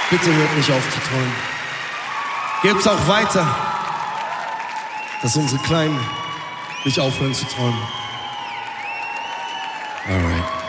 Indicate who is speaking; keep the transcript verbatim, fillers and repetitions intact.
Speaker 1: Bitte hört nicht auf zu träumen. Gebt's auch weiter, dass unsere Kleinen nicht aufhören zu träumen. Alright.